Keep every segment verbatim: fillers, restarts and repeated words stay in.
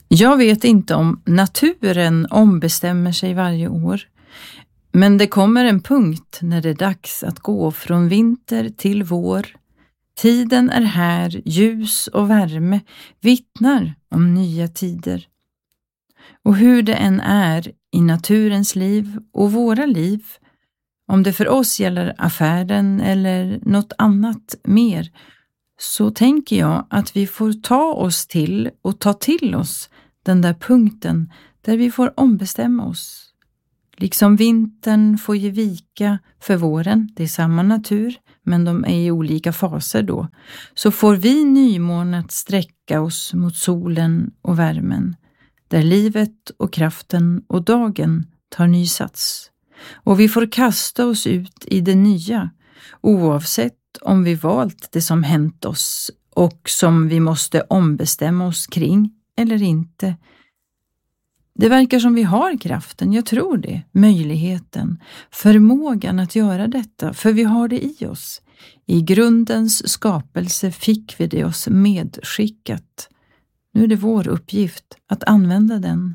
Jag vet inte om naturen ombestämmer sig varje år, men det kommer en punkt när det är dags att gå från vinter till vår. Tiden är här, ljus och värme vittnar om nya tider. Och hur det än är i naturens liv och våra liv, om det för oss gäller affären eller något annat mer, så tänker jag att vi får ta oss till och ta till oss den där punkten där vi får ombestämma oss. Liksom vintern får ge vika för våren, det är samma natur, men de är i olika faser då, så får vi nymånat sträcka oss mot solen och värmen, där livet och kraften och dagen tar ny sats. Och vi får kasta oss ut i det nya, oavsett om vi valt det som hänt oss och som vi måste ombestämma oss kring eller inte. Det verkar som vi har kraften, jag tror det, möjligheten, förmågan att göra detta, för vi har det i oss. I grundens skapelse fick vi det oss medskickat. Nu är det vår uppgift att använda den.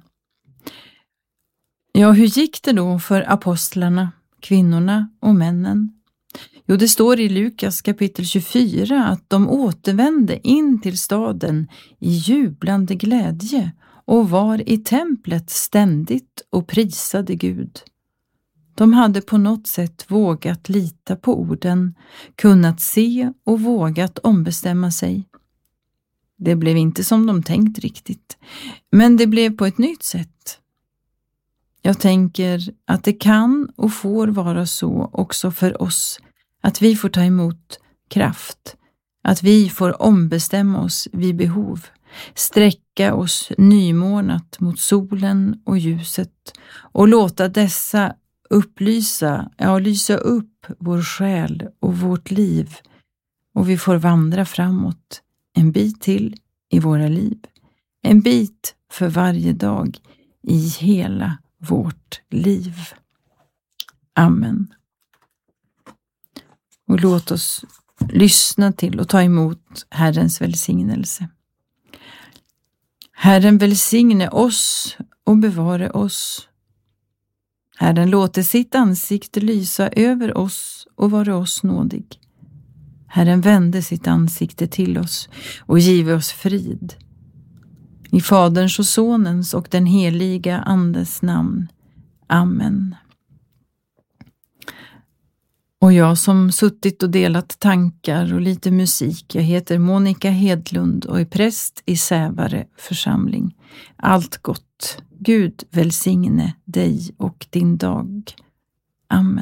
Ja, hur gick det då för apostlarna, kvinnorna och männen? Jo, det står i Lukas kapitel tjugofyra att de återvände in till staden i jublande glädje och var i templet ständigt och prisade Gud. De hade på något sätt vågat lita på orden, kunnat se och vågat ombestämma sig. Det blev inte som de tänkt riktigt, men det blev på ett nytt sätt. Jag tänker att det kan och får vara så också för oss, att vi får ta emot kraft, att vi får ombestämma oss vid behov, sträcka oss nymånat mot solen och ljuset och låta dessa upplysa, ja, lysa upp vår själ och vårt liv, och vi får vandra framåt en bit till i våra liv, en bit för varje dag i hela vårt liv. Amen. Och låt oss lyssna till och ta emot Herrens välsignelse. Herren välsigne oss och bevare oss. Herren låter sitt ansikte lysa över oss och vara oss nådig. Herren vände sitt ansikte till oss och give oss frid. I Faderns och Sonens och den heliga Andes namn. Amen. Och jag som suttit och delat tankar och lite musik, jag heter Monica Hedlund och är präst i Sävare församling. Allt gott. Gud välsigne dig och din dag. Amen.